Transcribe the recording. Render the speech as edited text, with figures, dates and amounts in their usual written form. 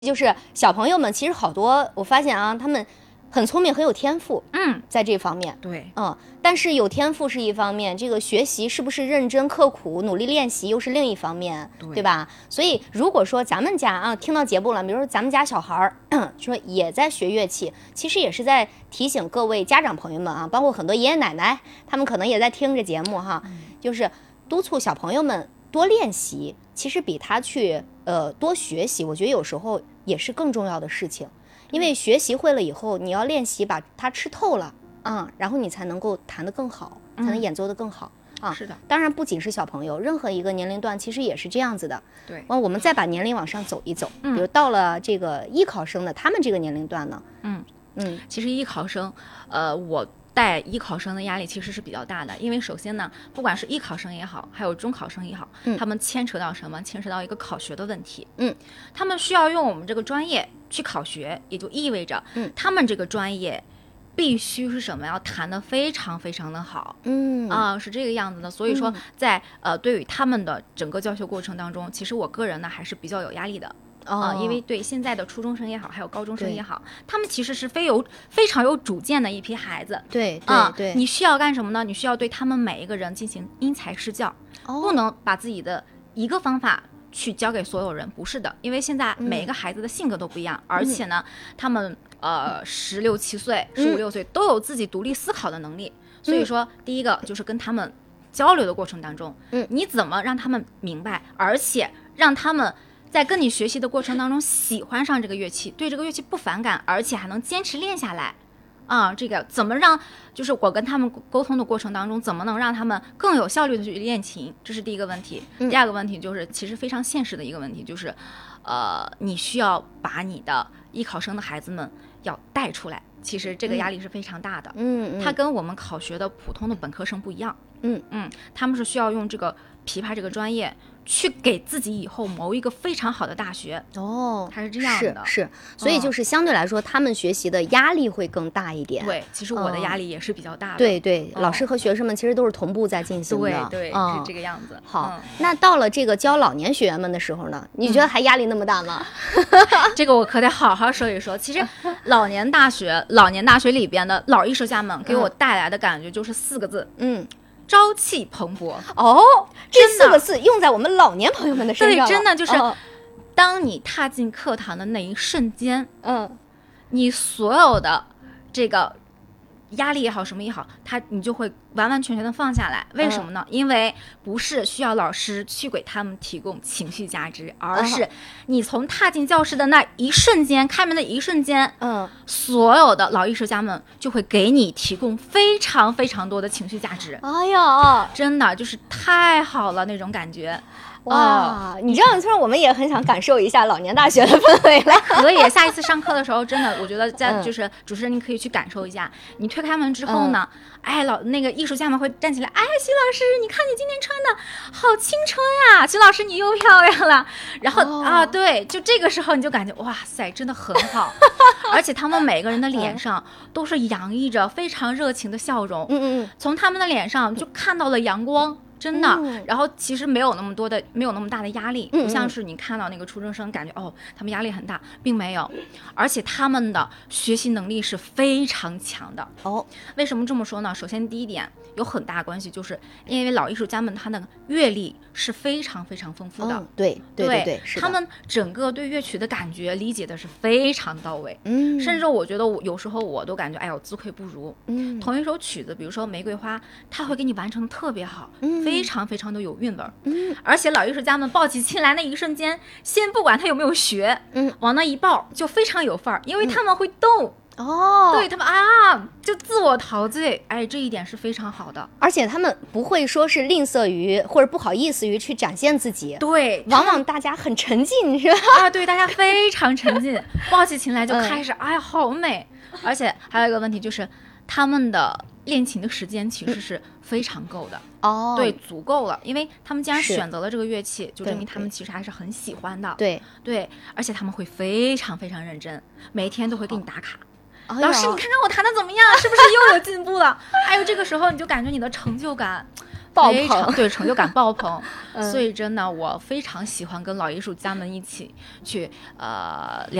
就是小朋友们其实好多，我发现啊，他们很聪明，很有天赋，在这方面， 对， 但是有天赋是一方面，这个学习是不是认真刻苦努力练习又是另一方面，对吧？所以如果说咱们家啊听到节目了，比如说咱们家小孩说也在学乐器，其实也是在提醒各位家长朋友们啊，包括很多爷爷奶奶，他们可能也在听着节目哈，就是督促小朋友们多练习，其实比他去多学习，我觉得有时候也是更重要的事情。因为学习会了以后，你要练习把它吃透了然后你才能够弹得更好，才能演奏得更好是的， 当然不仅是小朋友，任何一个年龄段其实也是这样子的。 对， 我们再把年龄往上走一走，比如到了这个艺考生的他们这个年龄段呢， 其实艺考生，我带艺考生的压力其实是比较大的，因为首先呢，不管是艺考生也好，还有中考生也好，他们牵扯到什么？牵扯到一个考学的问题。他们需要用我们这个专业去考学，也就意味着，他们这个专业必须是什么？要弹得非常非常的好。是这个样子的。所以说在，对于他们的整个教学过程当中，其实我个人呢还是比较有压力的。因为对现在的初中生也好，还有高中生也好，他们其实是非常有主见的一批孩子。 对， 你需要干什么呢？你需要对他们每一个人进行因材施教，不能把自己的一个方法去教给所有人，不是的。因为现在每一个孩子的性格都不一样，而且呢，他们16、17岁、15、16岁都有自己独立思考的能力。所以说，第一个就是跟他们交流的过程当中，你怎么让他们明白，而且让他们在跟你学习的过程当中喜欢上这个乐器，对这个乐器不反感，而且还能坚持练下来。这个怎么让，就是我跟他们沟通的过程当中，怎么能让他们更有效率的去练琴，这是第一个问题。第二个问题就是其实非常现实的一个问题，就是你需要把你的艺考生的孩子们要带出来，其实这个压力是非常大的。他跟我们考学的普通的本科生不一样。他们是需要用这个琵琶这个专业去给自己以后谋一个非常好的大学。它是这样的。 是，所以就是相对来说，他们学习的压力会更大一点。 对，其实我的压力也是比较大的。 对，老师和学生们其实都是同步在进行的。 对，是这个样子。 好，那到了这个教老年学员们的时候呢，你觉得还压力那么大吗？ 这个我可得好好说一说。其实老年大学里边的老艺术家们给我带来的感觉就是4个字，朝气蓬勃。 这4个字用在我们老年朋友们的身上。 对，真的就是，当你踏进课堂的那一瞬间，你所有的这个压力也好，什么也好，你就会完完全全的放下来。为什么呢？因为不是需要老师去给他们提供情绪价值，而是你从踏进教室的那一瞬间，开门的一瞬间，所有的老艺术家们就会给你提供非常非常多的情绪价值。真的就是太好了那种感觉。 哇，你这样突然我们也很想感受一下老年大学的氛围了。 可以，下一次上课的时候，真的，我觉得就是主持人，你可以去感受一下。你推开门之后呢，那个艺术家们会站起来，徐老师，你看你今天穿的好青春呀，徐老师你又漂亮了。然后对，就这个时候你就感觉哇塞，真的很好。而且他们每个人的脸上都是洋溢着非常热情的笑容。从他们的脸上就看到了阳光。真的，然后其实没有那么大的压力，不像是你看到那个初中生，感觉他们压力很大，并没有，而且他们的学习能力是非常强的。为什么这么说呢？首先第一点有很大关系，就是因为老艺术家们他的阅历是非常非常丰富的。 对， 他们整个对乐曲的感觉理解的是非常到位。甚至我觉得有时候我都感觉我自愧不如。同一首曲子，比如说玫瑰花，他会给你完成的特别好。非常非常的有韵味儿。而且老艺术家们抱起琴来那一瞬间，先不管他有没有学，往那一抱就非常有范儿，因为他们会动。对，他们就自我陶醉。这一点是非常好的。 而且他们不会说是吝啬于或者不好意思于去展现自己。 对， 往往大家很沉浸，是吧？ 对，大家非常沉浸，抱起琴来就开始，好美。而且还有一个问题就是，他们的练琴的时间其实是非常够的。对，足够了。因为他们既然选择了这个乐器，就证明他们其实还是很喜欢的。对，而且他们会非常非常认真，每天都会给你打卡。老师，你看看我弹的怎么样？是不是又有进步了？这个时候你就感觉你的成就感爆非常棚对，成就感爆棚。所以真的我非常喜欢跟老艺术家们一起去